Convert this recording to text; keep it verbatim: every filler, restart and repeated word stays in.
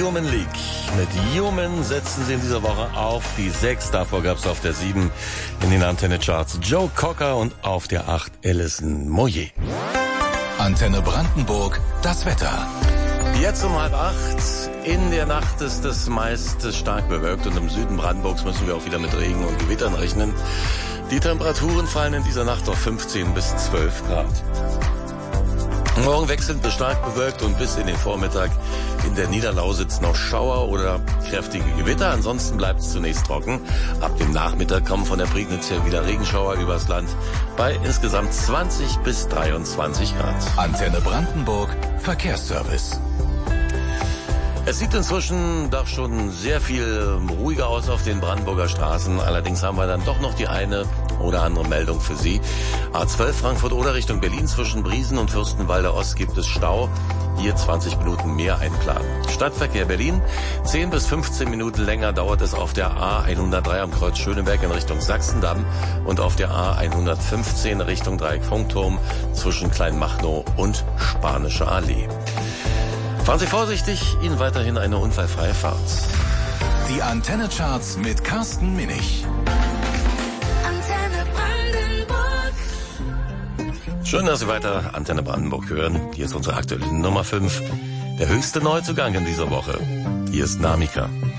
Human League. Mit Human setzen sie in dieser Woche auf die sechs. Davor gab es auf der sieben in den Antenne Charts Joe Cocker und auf der acht Alison Moyet. Antenne Brandenburg, das Wetter. Jetzt um halb acht. In der Nacht ist es meist stark bewölkt und im Süden Brandenburgs müssen wir auch wieder mit Regen und Gewittern rechnen. Die Temperaturen fallen in dieser Nacht auf fünfzehn bis zwölf Grad. Morgen wechselnd bis stark bewölkt und bis in den Vormittag in der Niederlausitz noch Schauer oder kräftige Gewitter. Ansonsten bleibt es zunächst trocken. Ab dem Nachmittag kommen von der Prignitz her wieder Regenschauer übers Land bei insgesamt zwanzig bis dreiundzwanzig Grad. Antenne Brandenburg, Verkehrsservice. Es sieht inzwischen doch schon sehr viel ruhiger aus auf den Brandenburger Straßen. Allerdings haben wir dann doch noch die eine oder andere Meldung für Sie. A zwölf Frankfurt oder Richtung Berlin zwischen Briesen und Fürstenwalder Ost gibt es Stau. Hier zwanzig Minuten mehr einplanen. Stadtverkehr Berlin. zehn bis fünfzehn Minuten länger dauert es auf der A hundertdrei am Kreuz Schöneberg in Richtung Sachsendamm und auf der A hundertfünfzehn Richtung Dreieck Funkturm zwischen Kleinmachnow und Spanische Allee. Fahren Sie vorsichtig, Ihnen weiterhin eine unfallfreie Fahrt. Die Antenne Charts mit Carsten Minich. Antenne Brandenburg. Schön, dass Sie weiter Antenne Brandenburg hören. Hier ist unsere aktuelle Nummer fünf. Der höchste Neuzugang in dieser Woche. Hier ist Namika.